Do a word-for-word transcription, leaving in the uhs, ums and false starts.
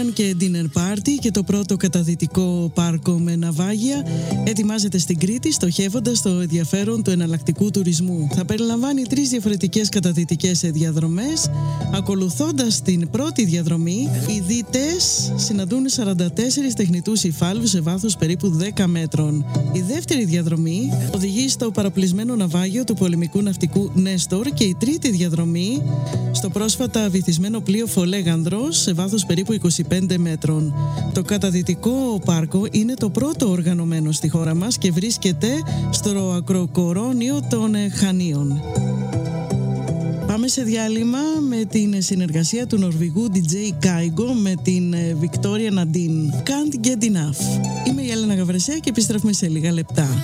Και dinner party και το πρώτο καταδυτικό πάρκο με ναυάγια ετοιμάζεται στην Κρήτη, στοχεύοντας το ενδιαφέρον του εναλλακτικού τουρισμού. Θα περιλαμβάνει τρεις διαφορετικές καταδυτικές διαδρομές. Ακολουθώντας την πρώτη διαδρομή, οι δίτες συναντούν σαράντα τέσσερις τεχνητούς υφάλους σε βάθος περίπου δέκα μέτρων. Η δεύτερη διαδρομή οδηγεί στο παραπλησμένο ναυάγιο του πολεμικού ναυτικού Νέστορ και η τρίτη διαδρομή στο πρόσφατα βυθισμένο πλοίο Φολέγανδρος σε βάθος περίπου είκοσι πέντε μέτρων. Το καταδυτικό πάρκο είναι το πρώτο οργανωμένο στη χώρα μας και βρίσκεται στο ακροκορώνιο των Χανίων. Πάμε σε διάλειμμα με την συνεργασία του Νορβηγού ντι τζέι Kygo με την Victoria Nadine. Can't get enough. Είμαι η Έλενα Γαβρεσέα και επιστρέφουμε σε λίγα λεπτά.